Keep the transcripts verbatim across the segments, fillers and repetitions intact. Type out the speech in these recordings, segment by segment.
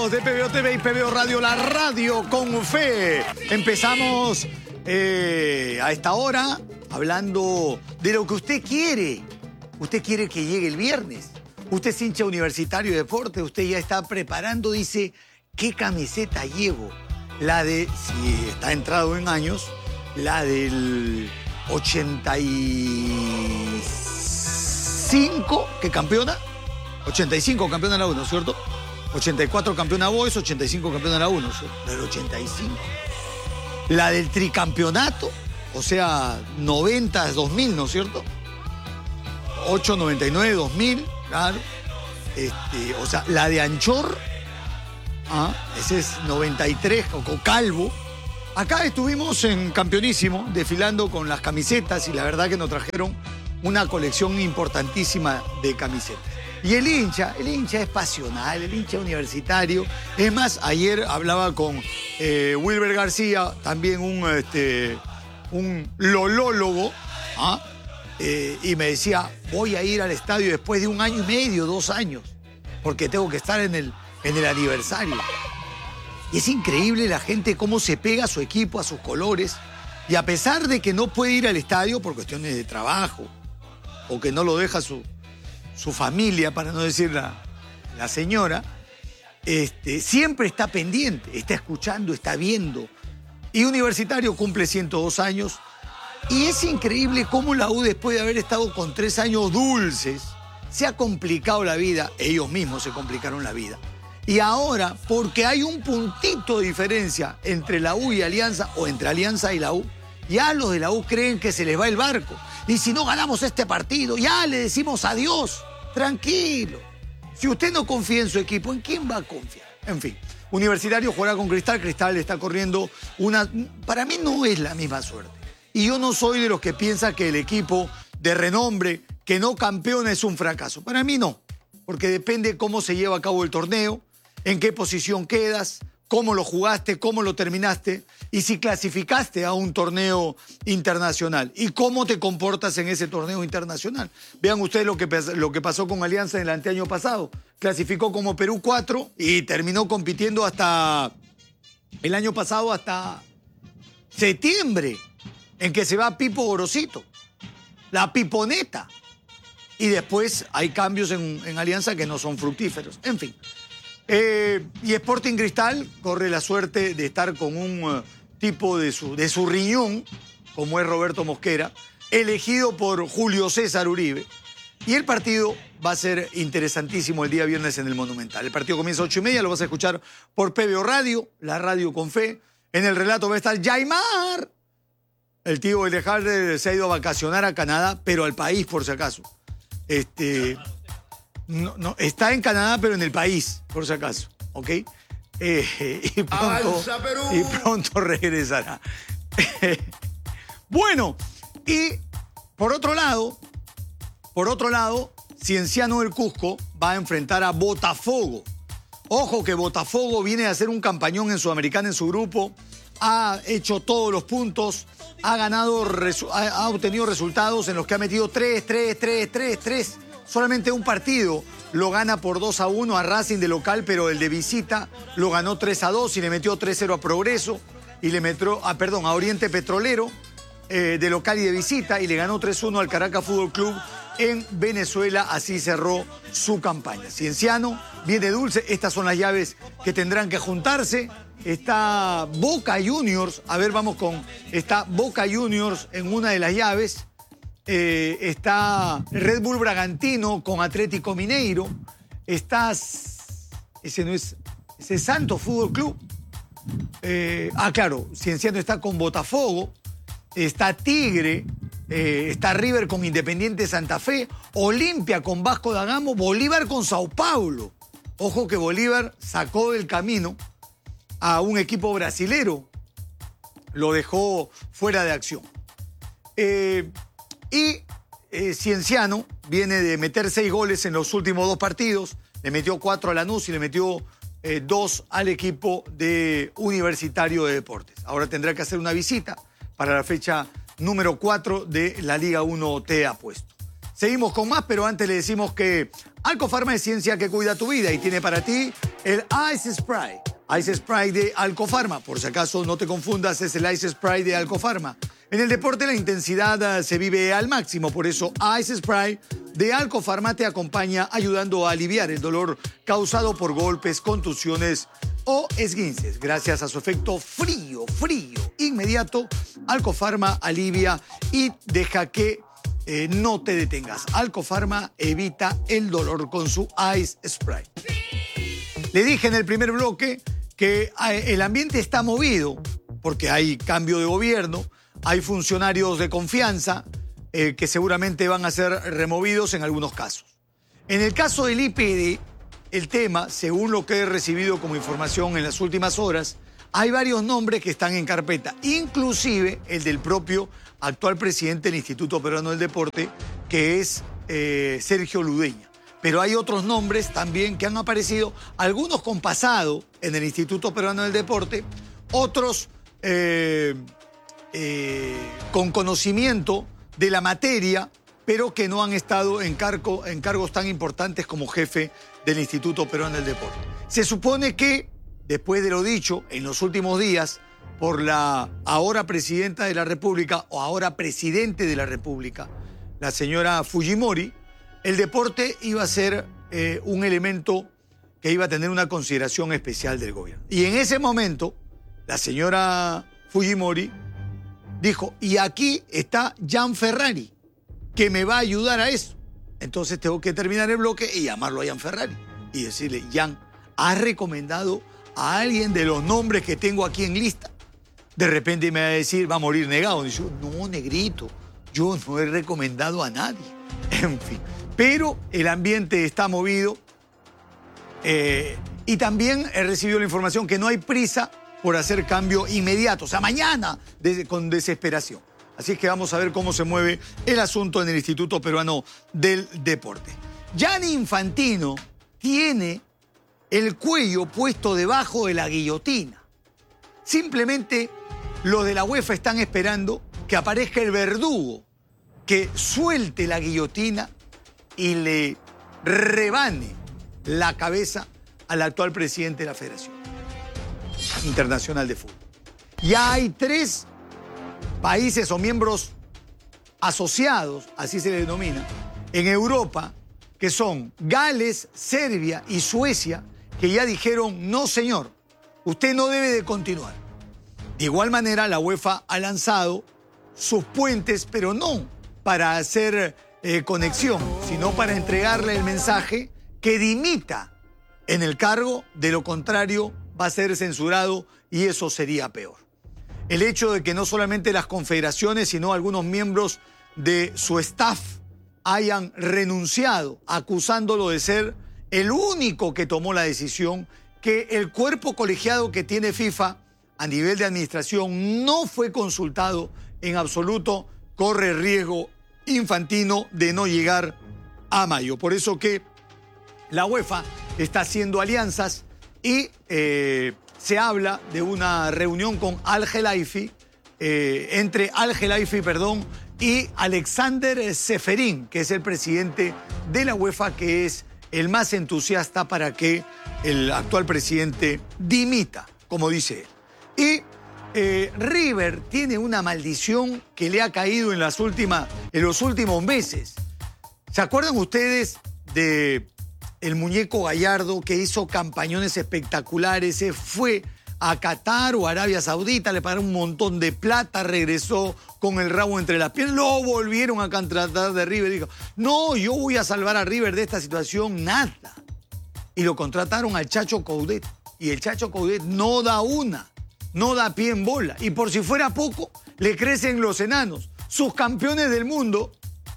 amigos de P B O T V y P B O Radio, la radio con fe. Empezamos eh, a esta hora hablando de lo que usted quiere. Usted quiere que llegue el viernes. Usted es hincha Universitario de Deportes. Usted ya está preparando, dice, ¿qué camiseta llevo? La de, si está entrado en años, la del ochenta y cinco, que campeona. ochenta y cinco campeona la uno, ¿cierto? ochenta y cuatro campeona Boys, ochenta y cinco campeona la uno, ¿cierto? La del ochenta y cinco. La del tricampeonato, o sea, noventa, dos mil, ¿no es cierto? ocho, noventa y nueve, dos mil, claro. Este, o sea, la de Anchor, ah, ese es noventa y tres, con Calvo. Acá estuvimos en Campeonísimo, desfilando con las camisetas, y la verdad que nos trajeron una colección importantísima de camisetas. Y el hincha, el hincha es pasional, el hincha universitario. Es más, ayer hablaba con eh, Wilber García, también un, este, un lolólogo, ¿ah? eh, y me decía, voy a ir al estadio después de un año y medio, dos años, porque tengo que estar en el, en el aniversario. Y es increíble la gente cómo se pega a su equipo, a sus colores, y a pesar de que no puede ir al estadio por cuestiones de trabajo, o que no lo deja su... su familia, para no decir la, la señora, este, siempre está pendiente, está escuchando, está viendo. Y Universitario cumple ciento dos años. Y es increíble cómo la U, después de haber estado con tres años dulces, se ha complicado la vida. Ellos mismos se complicaron la vida. Y ahora, porque hay un puntito de diferencia entre la U y Alianza, o entre Alianza y la U, ya los de la U creen que se les va el barco. Y si no ganamos este partido, ya le decimos adiós. Tranquilo. Si usted no confía en su equipo, ¿en quién va a confiar? En fin, Universitario jugará con Cristal. Cristal está corriendo una... Para mí no es la misma suerte. Y yo no soy de los que piensa que el equipo de renombre que no campeona es un fracaso. Para mí no. Porque depende cómo se lleva a cabo el torneo, en qué posición quedas, cómo lo jugaste, cómo lo terminaste y si clasificaste a un torneo internacional y cómo te comportas en ese torneo internacional. Vean ustedes lo que, lo que pasó con Alianza en el anteaño pasado. Clasificó como Perú cuatro y terminó compitiendo hasta el año pasado, hasta septiembre, en que se va Pipo Gorosito, la piponeta. Y después hay cambios en, en Alianza que no son fructíferos. En fin. Eh, y Sporting Cristal corre la suerte de estar con un uh, tipo de su, de su riñón, como es Roberto Mosquera, elegido por Julio César Uribe. Y el partido va a ser interesantísimo el día viernes en el Monumental. El partido comienza a ocho y media, lo vas a escuchar por P B O Radio, la radio con fe. En el relato va a estar Yaimar. El tío Elejalde se ha ido a vacacionar a Canadá, pero al país por si acaso. Este... No, no, está en Canadá, pero en el país, por si acaso, ¿ok? Eh, y, pronto, ¡Avanza, Perú! y pronto regresará. Bueno, y por otro lado, por otro lado, Cienciano del Cusco va a enfrentar a Botafogo. Ojo que Botafogo viene a hacer un campañón en Sudamericana en su grupo, ha hecho todos los puntos, ha ganado, ha, ha obtenido resultados en los que ha metido tres, tres, tres, tres, tres. Solamente un partido lo gana por dos a uno a Racing de local, pero el de visita lo ganó tres a dos y le metió tres cero a Progreso y le metió, ah, perdón, a Oriente Petrolero eh, de local y de visita y le ganó tres uno al Caracas Fútbol Club en Venezuela. Así cerró su campaña. Cienciano viene dulce. Estas son las llaves que tendrán que juntarse. Está Boca Juniors. A ver, vamos con... Está Boca Juniors en una de las llaves. Eh, está Red Bull Bragantino con Atlético Mineiro. Está... Ese no es... Ese es Santos Fútbol Club. Eh, ah, claro. Cienciano está con Botafogo. Está Tigre. Eh, está River con Independiente Santa Fe. Olimpia con Vasco da Gama. Bolívar con Sao Paulo. Ojo que Bolívar sacó del camino a un equipo brasilero. Lo dejó fuera de acción. Eh... Y eh, Cienciano viene de meter seis goles en los últimos dos partidos. Le metió cuatro a Lanús y le metió eh, dos al equipo de Universitario de Deportes. Ahora tendrá que hacer una visita para la fecha número cuatro de la Liga uno T Apuesto. Seguimos con más, pero antes le decimos que Alcofarma es ciencia que cuida tu vida y tiene para ti el Ice Spray. Ice Spray de Alcofarma. Por si acaso no te confundas, es el Ice Spray de Alcofarma. En el deporte la intensidad uh, se vive al máximo, por eso Ice Spray de Alcofarma te acompaña ayudando a aliviar el dolor causado por golpes, contusiones o esguinces. Gracias a su efecto frío, frío, inmediato, Alcofarma alivia y deja que eh, no te detengas. Alcofarma evita el dolor con su Ice Spray. Le dije en el primer bloque que el ambiente está movido porque hay cambio de gobierno, hay funcionarios de confianza eh, que seguramente van a ser removidos en algunos casos. En el caso del I P D, el tema, según lo que he recibido como información en las últimas horas, hay varios nombres que están en carpeta, inclusive el del propio actual presidente del Instituto Peruano del Deporte, que es eh, Sergio Ludeña. Pero hay otros nombres también que han aparecido, algunos con pasado en el Instituto Peruano del Deporte, otros eh, eh, con conocimiento de la materia, pero que no han estado en, cargo, en cargos tan importantes como jefe del Instituto Peruano del Deporte. Se supone que, después de lo dicho en los últimos días por la ahora presidenta de la República, o ahora presidente de la República, la señora Fujimori, el deporte iba a ser eh, un elemento que iba a tener una consideración especial del gobierno. Y en ese momento, la señora Fujimori dijo, y aquí está Jan Ferrari, que me va a ayudar a eso. Entonces tengo que terminar el bloque y llamarlo a Jan Ferrari y decirle, Jan, ¿has recomendado a alguien de los nombres que tengo aquí en lista? De repente me va a decir, va a morir negado. Y dice, no, negrito, yo no he recomendado a nadie. En fin. Pero el ambiente está movido eh, y también he recibido la información que no hay prisa por hacer cambio inmediato, o sea, mañana, de, con desesperación. Así es que vamos a ver cómo se mueve el asunto en el Instituto Peruano del Deporte. Gianni Infantino tiene el cuello puesto debajo de la guillotina. Simplemente los de la UEFA están esperando que aparezca el verdugo, que suelte la guillotina y le rebane la cabeza al actual presidente de la Federación Internacional de Fútbol. Ya hay tres países o miembros asociados, así se le denomina, en Europa, que son Gales, Serbia y Suecia, que ya dijeron, no señor, usted no debe de continuar. De igual manera, la UEFA ha lanzado sus puentes, pero no para hacer eh, conexión, sino para entregarle el mensaje que dimita en el cargo, de lo contrario va a ser censurado y eso sería peor. El hecho de que no solamente las confederaciones, sino algunos miembros de su staff hayan renunciado, acusándolo de ser el único que tomó la decisión, que el cuerpo colegiado que tiene FIFA a nivel de administración no fue consultado en absoluto, corre riesgo Infantino de no llegar a mayo. Por eso que la UEFA está haciendo alianzas y eh, se habla de una reunión con Al-Khelaifi, eh, entre Al-Khelaifi, perdón, y Alexander Seferin, que es el presidente de la UEFA, que es el más entusiasta para que el actual presidente dimita, como dice él. Y eh, River tiene una maldición que le ha caído en, las últimas, en los últimos meses. ¿Se acuerdan ustedes de el muñeco Gallardo, que hizo campañones espectaculares? Se fue a Qatar o Arabia Saudita, le pagaron un montón de plata, regresó con el rabo entre las piernas, lo volvieron a contratar de River. Dijo, no, yo voy a salvar a River de esta situación, nada. Y lo contrataron al Chacho Coudet. Y el Chacho Coudet no da una, no da pie en bola. Y por si fuera poco, le crecen los enanos. Sus campeones del mundo,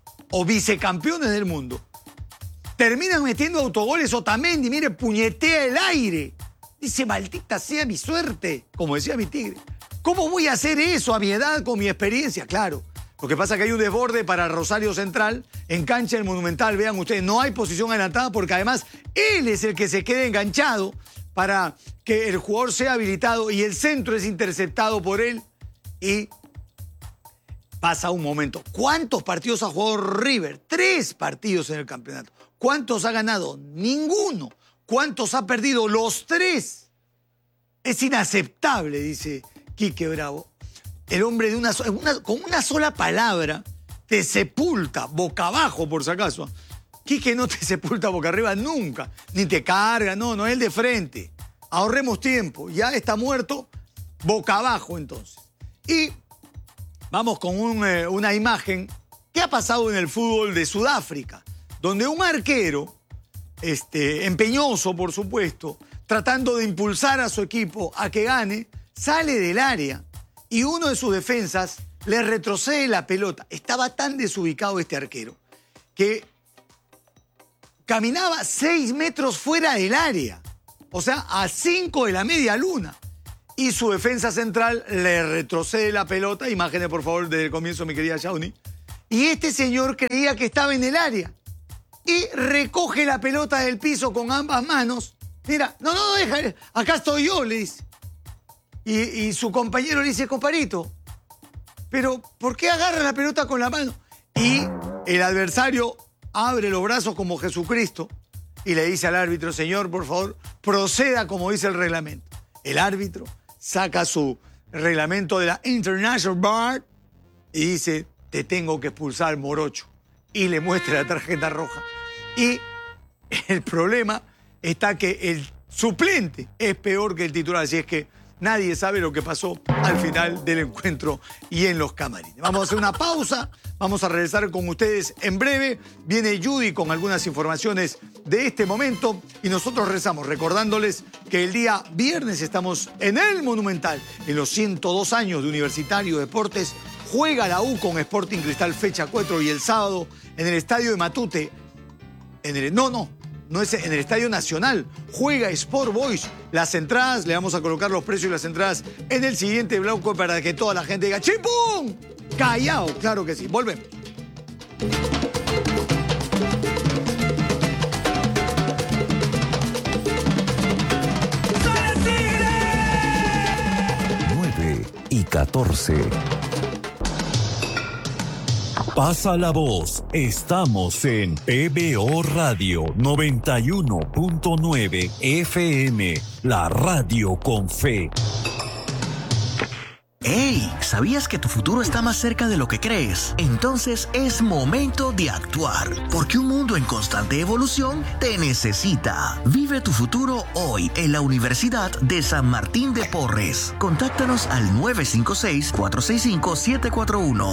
o vicecampeones del mundo, terminan metiendo autogoles. Otamendi, mire, puñetea el aire. Dice, maldita sea mi suerte, como decía mi tigre. ¿Cómo voy a hacer eso a mi edad, con mi experiencia? Claro, lo que pasa es que hay un desborde para Rosario Central, en cancha del Monumental, vean ustedes, no hay posición adelantada porque además él es el que se queda enganchado para que el jugador sea habilitado y el centro es interceptado por él y pasa un momento. ¿Cuántos partidos ha jugado River? Tres partidos en el campeonato. ¿Cuántos ha ganado? Ninguno. ¿Cuántos ha perdido? Los tres. Es inaceptable, dice Quique Bravo. El hombre de una, una con una sola palabra te sepulta, boca abajo por si acaso. Quique no te sepulta boca arriba nunca, ni te carga, no, no es el de frente. Ahorremos tiempo, ya está muerto, boca abajo entonces. Y vamos con un, eh, una imagen que ha pasado en el fútbol de Sudáfrica, donde un arquero, este, empeñoso por supuesto, tratando de impulsar a su equipo a que gane, sale del área y uno de sus defensas le retrocede la pelota. Estaba tan desubicado este arquero que caminaba seis metros fuera del área, o sea, a cinco de la media luna. Y su defensa central le retrocede la pelota. Imágenes, por favor, desde el comienzo, mi querida Shawnee. Y este señor creía que estaba en el área. Y recoge la pelota del piso con ambas manos. Mira, no, no, deja, acá estoy yo, le dice. Y, y su compañero le dice, comparito, pero ¿por qué agarra la pelota con la mano? Y el adversario abre los brazos como Jesucristo y le dice al árbitro, señor, por favor, proceda como dice el reglamento. El árbitro saca su reglamento de la International Bar y dice, te tengo que expulsar, morocho. Y le muestra la tarjeta roja. Y el problema está que el suplente es peor que el titular, así es que nadie sabe lo que pasó al final del encuentro y en los camarines. Vamos a hacer una pausa, vamos a regresar con ustedes en breve. Viene Judy con algunas informaciones de este momento y nosotros rezamos recordándoles que el día viernes estamos en el Monumental, en los ciento dos años de Universitario Deportes. Juega la U con Sporting Cristal fecha cuatro y el sábado en el Estadio de Matute. En el, no, no. No es en el Estadio Nacional, juega Sport Boys. Las entradas, le vamos a colocar los precios de las entradas en el siguiente bloque para que toda la gente diga ¡chimpum! Callao, claro que sí. Volvemos. nueve y catorce. Pasa la voz, estamos en P B O Radio noventa y uno punto nueve F M, la radio con fe. ¡Hey! ¿Sabías que tu futuro está más cerca de lo que crees? Entonces es momento de actuar, porque un mundo en constante evolución te necesita. Vive tu futuro hoy en la Universidad de San Martín de Porres. Contáctanos al nueve cinco seis, cuatro seis cinco, siete cuatro uno.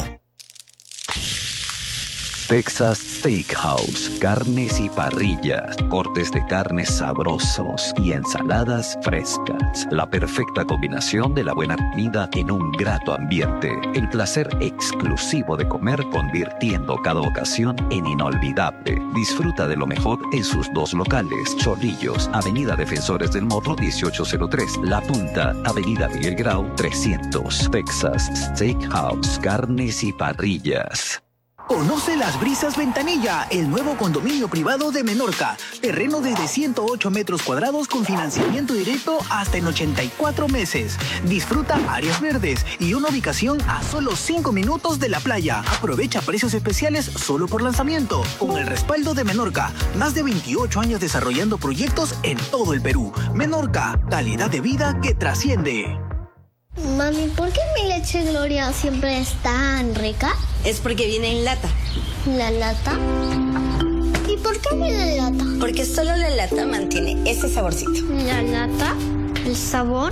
Texas Steakhouse, carnes y parrillas, cortes de carnes sabrosos y ensaladas frescas. La perfecta combinación de la buena comida en un grato ambiente. El placer exclusivo de comer convirtiendo cada ocasión en inolvidable. Disfruta de lo mejor en sus dos locales. Chorrillos, Avenida Defensores del Morro dieciocho cero tres. La Punta, Avenida Miguel Grau trescientos. Texas Steakhouse, carnes y parrillas. Conoce Las Brisas Ventanilla, el nuevo condominio privado de Menorca. Terreno desde ciento ocho metros cuadrados con financiamiento directo hasta en ochenta y cuatro meses. Disfruta áreas verdes y una ubicación a solo cinco minutos de la playa. Aprovecha precios especiales solo por lanzamiento. Con el respaldo de Menorca, más de veintiocho años desarrollando proyectos en todo el Perú. Menorca, calidad de vida que trasciende. Mami, ¿por qué mi leche Gloria siempre es tan rica? Es porque viene en lata. ¿La lata? ¿Y por qué viene en lata? Porque solo la lata mantiene ese saborcito. ¿La lata? ¿El sabor?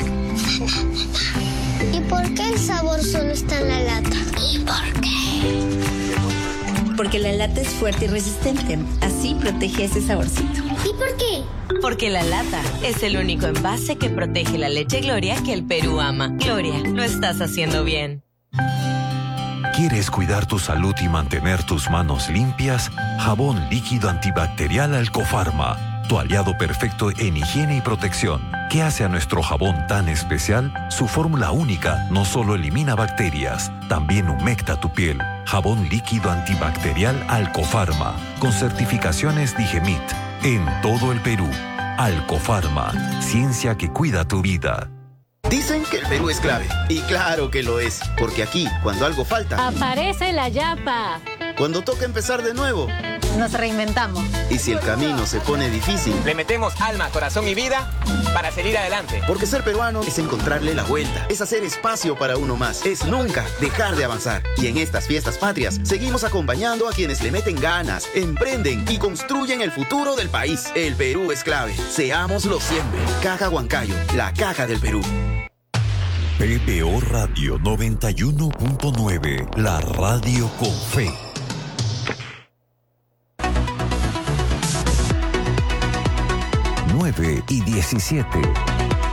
¿Y por qué el sabor solo está en la lata? ¿Y por qué? Porque la lata es fuerte y resistente. Así protege ese saborcito. ¿Y por qué? Porque la lata es el único envase que protege la leche Gloria que el Perú ama. Gloria, lo estás haciendo bien. ¿Quieres cuidar tu salud y mantener tus manos limpias? Jabón líquido antibacterial Alcofarma, tu aliado perfecto en higiene y protección. ¿Qué hace a nuestro jabón tan especial? Su fórmula única no solo elimina bacterias, también humecta tu piel. Jabón líquido antibacterial Alcofarma, con certificaciones Digemit, en todo el Perú. Alcofarma, ciencia que cuida tu vida. Dicen que el Perú es clave, y claro que lo es, porque aquí, cuando algo falta... ¡Aparece la yapa! Cuando toca empezar de nuevo, nos reinventamos. Y si el camino se pone difícil, le metemos alma, corazón y vida para seguir adelante. Porque ser peruano es encontrarle la vuelta, es hacer espacio para uno más, es nunca dejar de avanzar. Y en estas fiestas patrias, seguimos acompañando a quienes le meten ganas, emprenden y construyen el futuro del país. El Perú es clave. Seámoslo siempre. Caja Huancayo, la caja del Perú. P P O Radio noventa y uno punto nueve, la radio con fe. nueve y diecisiete.